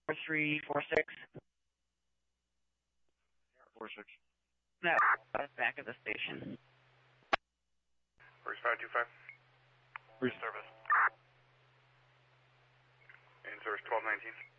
4346. 46. No, back of the station. Where's 525? Reservice. In service 1219.